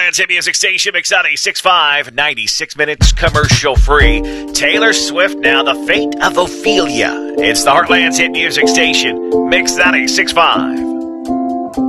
Heartland's hit music station, Mix 96.5, 96 minutes commercial free. Taylor Swift now, The Fate of Ophelia. It's the Heartland's hit music station, Mix 96.5.